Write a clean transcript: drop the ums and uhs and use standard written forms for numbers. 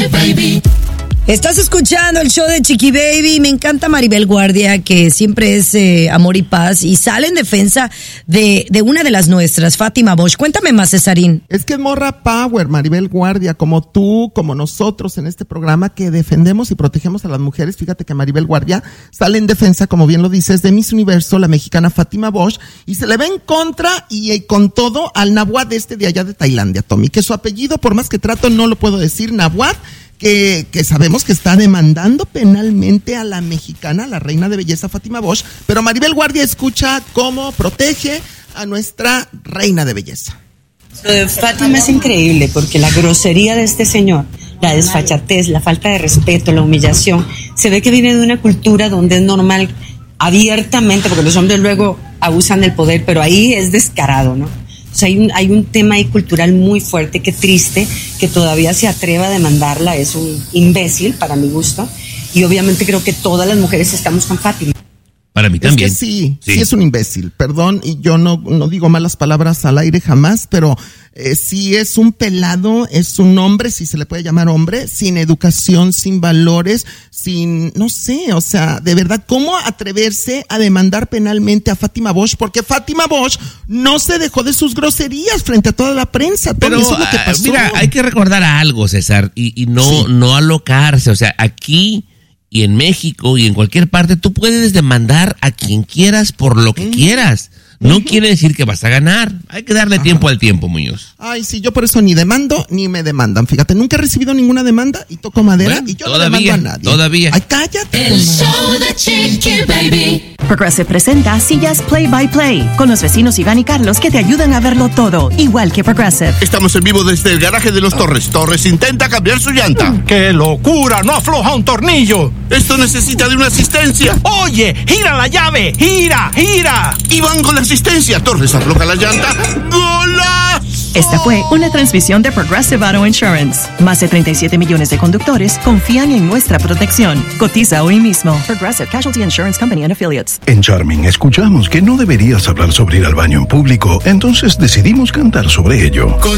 Baby. Estás escuchando el show de Chiqui Baby. Me encanta Maribel Guardia, que siempre es amor y paz, y sale en defensa de una de las nuestras, Fátima Bosch. Cuéntame más, Cesarín. Es que es morra power, Maribel Guardia, como tú, como nosotros en este programa que defendemos y protegemos a las mujeres. Fíjate que Maribel Guardia sale en defensa, como bien lo dices, de Miss Universo, la mexicana Fátima Bosch, y se le ve en contra y con todo al Nahuatl de allá de Tailandia, Tommy, que su apellido, por más que trato, no lo puedo decir, Nahuatl, que sabemos que está demandando penalmente a la mexicana, la reina de belleza Fátima Bosch, pero Maribel Guardia escucha cómo protege a nuestra reina de belleza. Lo de Fátima es increíble porque la grosería de este señor, la desfachatez, la falta de respeto, la humillación, se ve que viene de una cultura donde es normal abiertamente, porque los hombres luego abusan del poder, pero ahí es descarado, ¿no? O sea, hay un tema ahí cultural muy fuerte, que triste, que todavía se atreva a demandarla, es un imbécil para mi gusto, y obviamente creo que todas las mujeres estamos con Fátima. Para mí también. Es que sí es un imbécil, perdón, y yo no digo malas palabras al aire jamás, pero sí es un pelado, es un hombre, si se le puede llamar hombre, sin educación, sin valores, no sé, o sea, de verdad, ¿cómo atreverse a demandar penalmente a Fátima Bosch? Porque Fátima Bosch no se dejó de sus groserías frente a toda la prensa. Pero eso es lo que pasó. Mira, hay que recordar algo, César, y no alocarse, o sea, aquí y en México y en cualquier parte tú puedes demandar a quien quieras por lo que quieras. No quiere decir que vas a ganar. Hay que darle tiempo al tiempo, Muñoz. Ay, sí, yo por eso ni demando ni me demandan. Fíjate, nunca he recibido ninguna demanda y toco madera, y yo no demando a nadie. Todavía. Ay, cállate. El show de Chiqui Baby. Progressive presenta Sillas Play by Play con los vecinos Iván y Carlos, que te ayudan a verlo todo, igual que Progressive. Estamos en vivo desde el garaje de los Torres. Torres intenta cambiar su llanta. ¡Qué locura! ¡No afloja un tornillo! Esto necesita de una asistencia. ¡Oye! ¡Gira la llave! ¡Gira! Y van con la asistencia. Torres afloja la llanta. ¡Golazo! Esta fue una transmisión de Progressive Auto Insurance. Más de 37 millones de conductores confían en nuestra protección. Cotiza hoy mismo. Progressive Casualty Insurance Company and Affiliates. En Charming escuchamos que no deberías hablar sobre ir al baño en público, entonces decidimos cantar sobre ello.